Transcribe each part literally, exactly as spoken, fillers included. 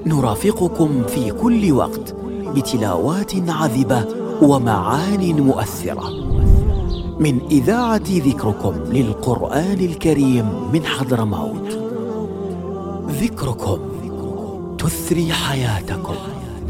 نرافقكم في كل وقت بتلاوات عذبة ومعان مؤثرة من إذاعة ذكركم للقرآن الكريم من حضرموت. ذكركم تثري حياتكم.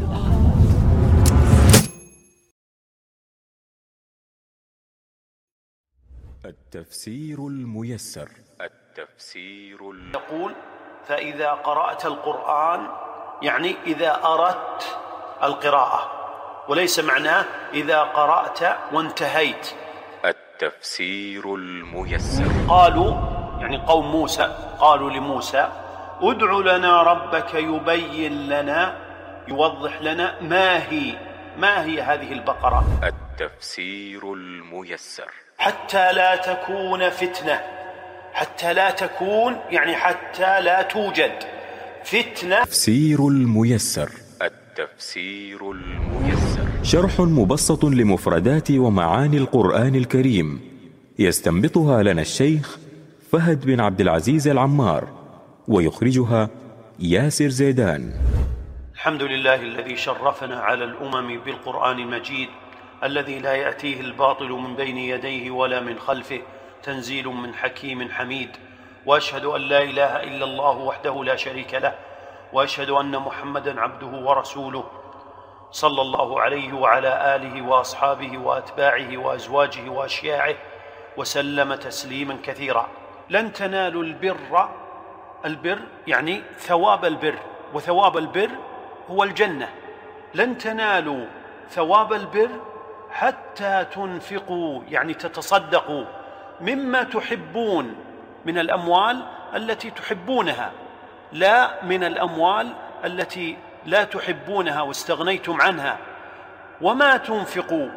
التفسير الميسر. التفسير ال... يقول: فإذا قرأت القرآن، يعني إذا أردت القراءة، وليس معناه إذا قرأت وانتهيت. التفسير الميسر. قالوا، يعني قوم موسى، قالوا لموسى: ادع لنا ربك يبين لنا، يوضح لنا ما هي ما هي هذه البقرة. التفسير الميسر. حتى لا تكون فتنة، حتى لا تكون يعني حتى لا توجد فتنة. التفسير الميسر. التفسير الميسر شرح مبسط لمفردات ومعاني القرآن الكريم، يستنبطها لنا الشيخ فهد بن عبد العزيز العمار، ويخرجها ياسر زيدان. الحمد لله الذي شرفنا على الأمم بالقرآن المجيد، الذي لا يأتيه الباطل من بين يديه ولا من خلفه، تنزيل من حكيم حميد. وأشهد أن لا إله إلا الله وحده لا شريك له، وأشهد أن محمدًا عبده ورسوله، صلى الله عليه وعلى آله وأصحابه وأتباعه وأزواجه وأشياعه وسلم تسليمًا كثيرا. لن تنالوا البر، البر يعني ثواب البر، وثواب البر هو الجنة. لن تنالوا ثواب البر حتى تنفقوا، يعني تتصدقوا مما تحبون من الأموال التي تحبونها، لا من الأموال التي لا تحبونها واستغنيتم عنها. وما تنفقوا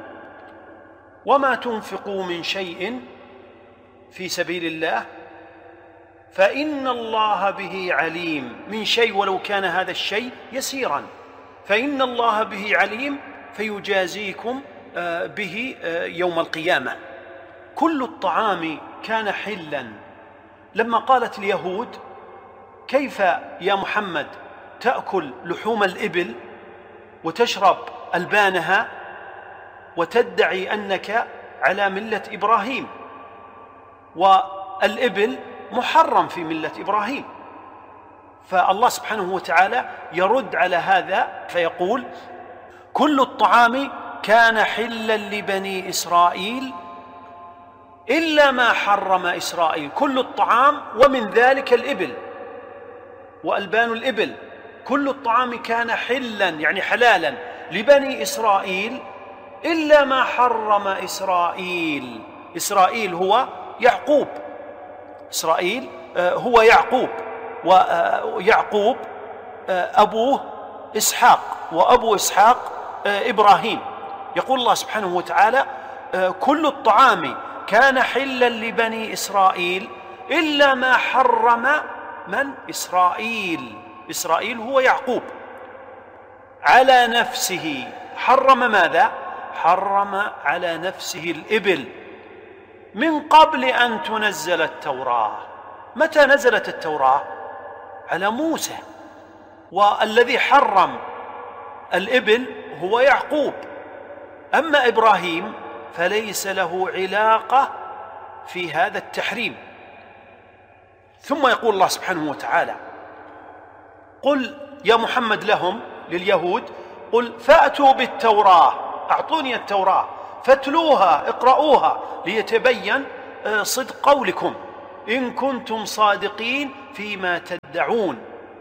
وما تنفقوا من شيء في سبيل الله فإن الله به عليم. من شيء ولو كان هذا الشيء يسيرا، فإن الله به عليم فيجازيكم به يوم القيامة. كل الطعام كان حلا. لما قالت اليهود: كيف يا محمد تأكل لحوم الإبل وتشرب ألبانها وتدعي أنك على ملة إبراهيم، والإبل محرم في ملة إبراهيم؟ فالله سبحانه وتعالى يرد على هذا فيقول: كل الطعام كان حلا لبني إسرائيل إلا ما حرم إسرائيل. كل الطعام ومن ذلك الإبل وألبان الإبل. كل الطعام كان حلا يعني حلالا لبني إسرائيل إلا ما حرم إسرائيل. إسرائيل هو يعقوب، إسرائيل هو يعقوب، ويعقوب أبوه إسحاق، وأبو إسحاق إبراهيم. يقول الله سبحانه وتعالى: كل الطعام كان حلا لبني إسرائيل إلا ما حرم من؟ إسرائيل. إسرائيل هو يعقوب. على نفسه حرم ماذا؟ حرم على نفسه الإبل من قبل أن تنزل التوراة. متى نزلت التوراة؟ على موسى، والذي حرم الإبل هو يعقوب. أما إبراهيم فليس له علاقة في هذا التحريم. ثم يقول الله سبحانه وتعالى: قل يا محمد لهم، لليهود: قل فأتوا بالتوراة، أعطوني التوراة فاتلوها، اقرأوها ليتبين صدق قولكم إن كنتم صادقين فيما تدعون.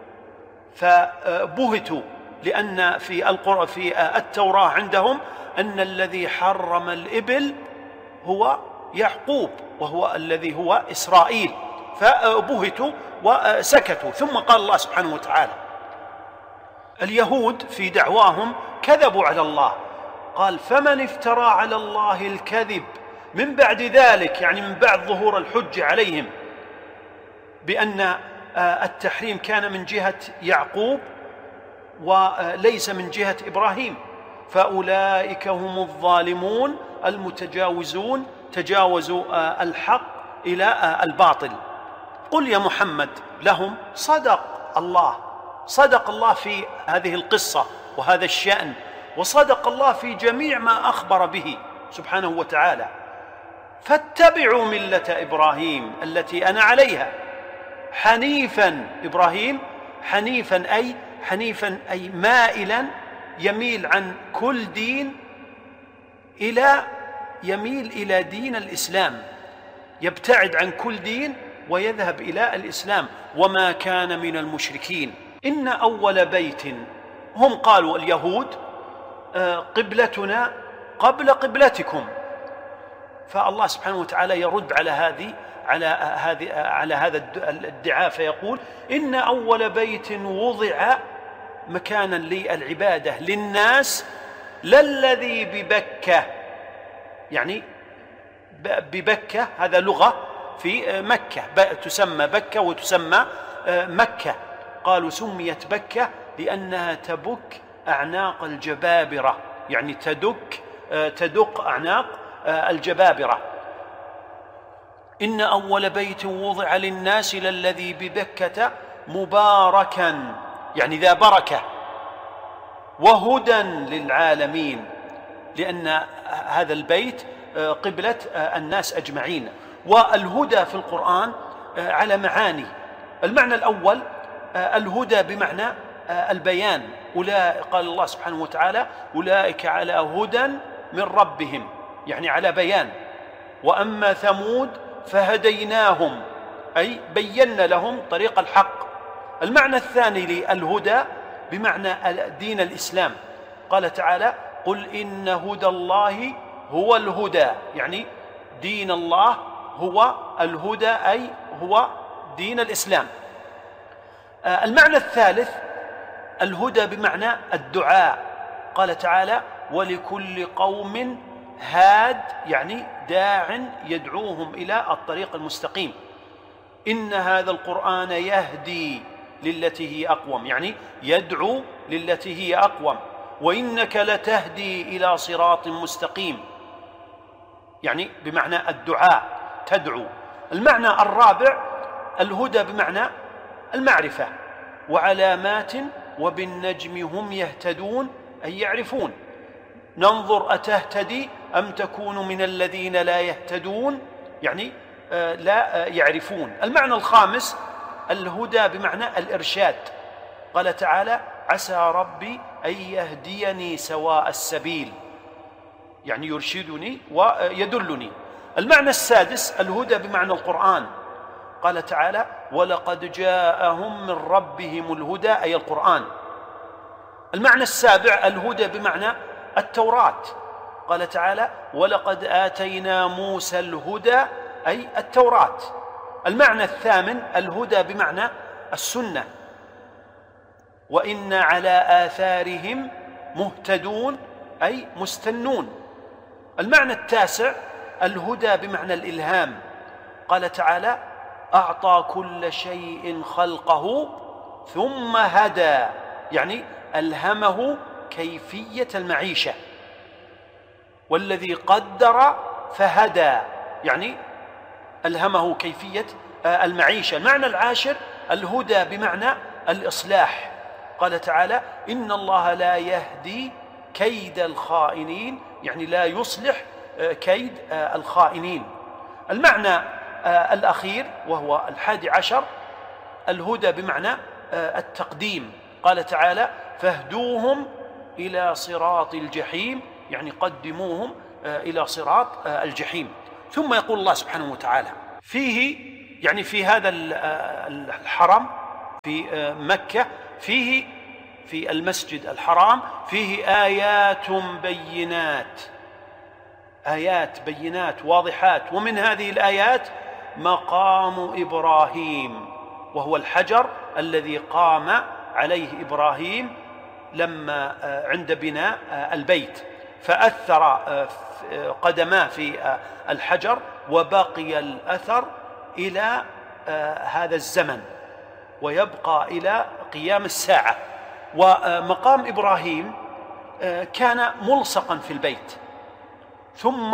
فبهتوا لأن في القرآن في التوراة عندهم أن الذي حرم الإبل هو يعقوب، وهو الذي هو إسرائيل، فبهتوا وسكتوا. ثم قال الله سبحانه وتعالى: اليهود في دعواهم كذبوا على الله، قال: فمن افترى على الله الكذب من بعد ذلك، يعني من بعد ظهور الحجة عليهم بأن التحريم كان من جهة يعقوب وليس من جهة إبراهيم، فأولئك هم الظالمون المتجاوزون، تجاوزوا الحق إلى الباطل. قل يا محمد لهم: صدق الله، صدق الله في هذه القصة وهذا الشأن، وصدق الله في جميع ما أخبر به سبحانه وتعالى. فاتبعوا ملة إبراهيم التي أنا عليها حنيفا. إبراهيم حنيفا أي حنيفا أي مائلا، يميل عن كل دين إلى يميل إلى دين الإسلام، يبتعد عن كل دين ويذهب إلى الإسلام، وما كان من المشركين. إن أول بيت، هم قالوا اليهود قبلتنا قبل قبلتكم، فالله سبحانه وتعالى يرد على هذه على هذه على هذا الادعاء فيقول: إن أول بيت وضع مكانا للعبادة للناس للذي ببكة، يعني ببكة هذا لغة في مكة، تسمى بكة وتسمى مكة. قالوا سميت بكة لأنها تبك أعناق الجبابرة، يعني تدك تدق أعناق الجبابرة. إن أول بيت وضع للناس للذي ببكة مباركا، يعني ذا بركة، وهدى للعالمين، لأن هذا البيت قبلة الناس أجمعين. والهدى في القرآن على معاني. المعنى الأول الهدى بمعنى البيان، أولئك قال الله سبحانه وتعالى: أولئك على هدى من ربهم، يعني على بيان. وأما ثمود فهديناهم، أي بينا لهم طريق الحق. المعنى الثاني للهدى بمعنى دين الإسلام، قال تعالى: قل إن هدى الله هو الهدى، يعني دين الله هو الهدى، أي هو دين الإسلام. المعنى الثالث الهدى بمعنى الدعاء، قال تعالى: ولكل قوم هاد، يعني داع يدعوهم إلى الطريق المستقيم. إن هذا القرآن يهدي للتي هي أقوم، يعني يدعو للتي هي أقوم. وإنك لتهدي إلى صراط مستقيم، يعني بمعنى الدعاء، تدعو. المعنى الرابع الهدى بمعنى المعرفة، وعلامات وبالنجم هم يهتدون، أي يعرفون. ننظر أتهتدي أم تكون من الذين لا يهتدون، يعني لا يعرفون. المعنى الخامس الهدى بمعنى الإرشاد، قال تعالى: عسى ربي أن يهديني سواء السبيل، يعني يرشدني ويدلني. المعنى السادس الهدى بمعنى القرآن، قال تعالى: ولقد جاءهم من ربهم الهدى، أي القرآن. المعنى السابع الهدى بمعنى التوراة، قال تعالى: ولقد آتينا موسى الهدى، أي التوراة. المعنى الثامن الهدى بمعنى السنة، وإن على آثارهم مهتدون، أي مستنون. المعنى التاسع الهدى بمعنى الإلهام، قال تعالى: أعطى كل شيء خلقه ثم هدى، يعني ألهمه كيفية المعيشة. والذي قدر فهدى، يعني ألهمه كيفية المعيشة. المعنى العاشر الهدى بمعنى الإصلاح، قال تعالى: إن الله لا يهدي كيد الخائنين، يعني لا يصلح كيد الخائنين. المعنى الأخير وهو الحادي عشر الهدى بمعنى التقديم، قال تعالى: فاهدوهم إلى صراط الجحيم، يعني قدموهم إلى صراط الجحيم. ثم يقول الله سبحانه وتعالى فيه، يعني في هذا الحرم في مكة، فيه في المسجد الحرام فيه آيات بينات، آيات بينات واضحات. ومن هذه الآيات مقام إبراهيم، وهو الحجر الذي قام عليه إبراهيم لما عند بناء البيت، فأثر قدماه في الحجر وبقي الأثر إلى هذا الزمن ويبقى إلى قيام الساعة. ومقام إبراهيم كان ملصقا في البيت، ثم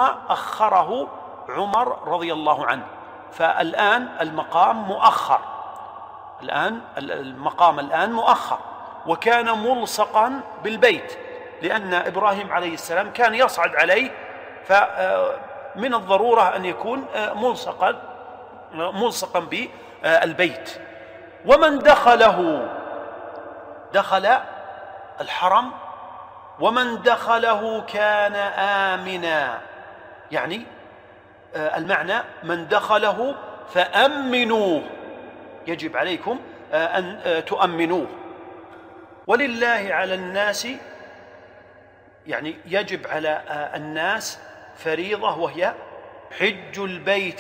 أخره عمر رضي الله عنه، فالآن المقام مؤخر. الآن المقام الآن مؤخر، وكان ملصقا بالبيت، لأن إبراهيم عليه السلام كان يصعد عليه، فمن الضرورة أن يكون ملصقا ملصقا بالبيت. ومن دخله دخل الحرم، ومن دخله كان آمنا، يعني المعنى من دخله فأمنوه، يجب عليكم أن تؤمنوه. ولله على الناس، يعني يجب على الناس فريضة، وهي حج البيت،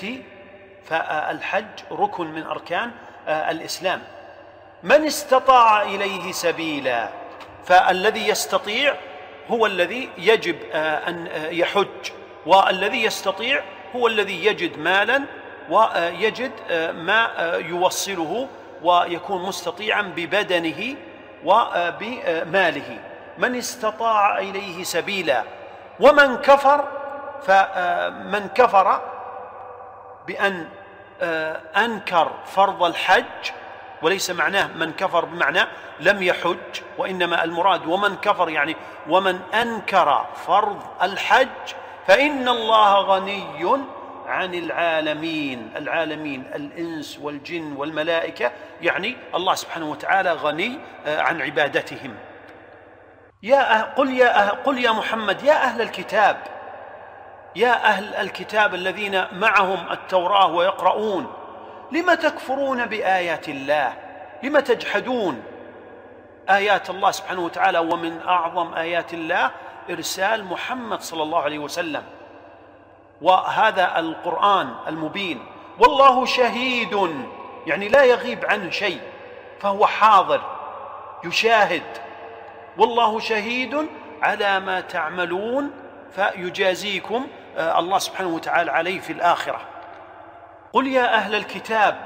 فالحج ركن من أركان الإسلام. من استطاع إليه سبيلا، فالذي يستطيع هو الذي يجب أن يحج، والذي يستطيع هو الذي يجد مالا ويجد ما يوصله ويكون مستطيعا ببدنه وبماله. من استطاع إليه سبيلا. ومن كفر، فمن كفر بأن أنكر فرض الحج، وليس معناه من كفر بمعنى لم يحج، وإنما المراد ومن كفر يعني ومن أنكر فرض الحج، فإن الله غني عن العالمين. العالمين الإنس والجن والملائكة، يعني الله سبحانه وتعالى غني عن عبادتهم. يا قل يا قل يا محمد يا أهل الكتاب، يا أهل الكتاب الذين معهم التوراة ويقرؤون، لم تكفرون بآيات الله؟ لم تجحدون آيات الله سبحانه وتعالى؟ ومن أعظم آيات الله إرسال محمد صلى الله عليه وسلم، وهذا القرآن المبين. والله شهيد، يعني لا يغيب عنه شيء، فهو حاضر يشاهد. والله شهيد على ما تعملون، فيجازيكم الله سبحانه وتعالى عليه في الآخرة. قل يا أهل الكتاب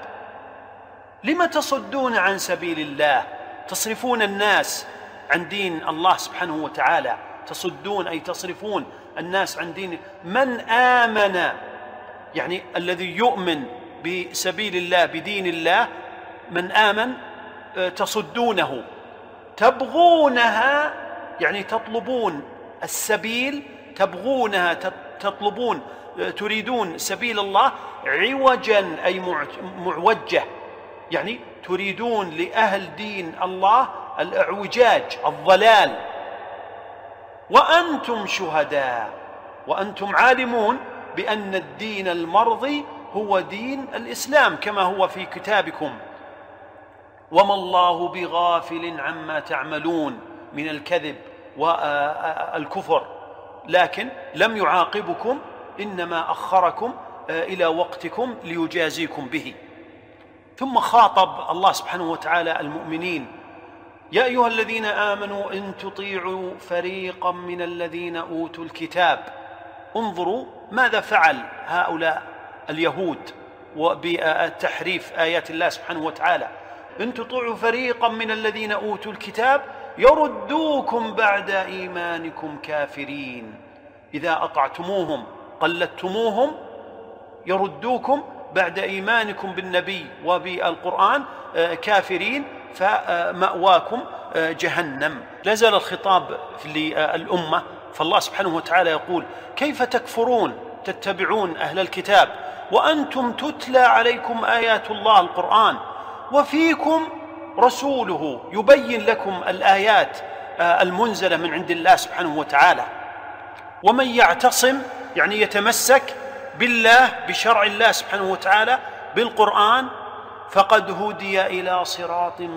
لم تصدون عن سبيل الله، تصرفون الناس عن دين الله سبحانه وتعالى. تصدون أي تصرفون الناس عن دين. من آمن، يعني الذي يؤمن بسبيل الله بدين الله، من آمن تصدونه. تبغونها، يعني تطلبون السبيل، تبغونها تطلبون تريدون سبيل الله عوجا أي معوجة، يعني تريدون لأهل دين الله الإعوجاج الضلال. وأنتم شهداء، وأنتم عالمون بأن الدين المرضي هو دين الإسلام كما هو في كتابكم. وما الله بغافل عما تعملون من الكذب والكفر، لكن لم يعاقبكم، إنما أخركم إلى وقتكم ليجازيكم به. ثم خاطب الله سبحانه وتعالى المؤمنين: يا أيها الذين آمنوا إن تطيعوا فريقا من الذين أوتوا الكتاب. انظروا ماذا فعل هؤلاء اليهود وبالتحريف آيات الله سبحانه وتعالى. إن تطيعوا فريقا من الذين أوتوا الكتاب يردوكم بعد إيمانكم كافرين. إذا أطعتموهم قلدتموهم يردوكم بعد إيمانكم بالنبي وبالقرآن كافرين، فمأواكم جهنم. لازال الخطاب للأمة، فالله سبحانه وتعالى يقول: كيف تكفرون تتبعون أهل الكتاب وأنتم تتلى عليكم آيات الله القرآن وفيكم رسوله يبين لكم الآيات المنزلة من عند الله سبحانه وتعالى. ومن يعتصم، يعني يتمسك بالله بشرع الله سبحانه وتعالى بالقرآن، فقد هدي إلى صراط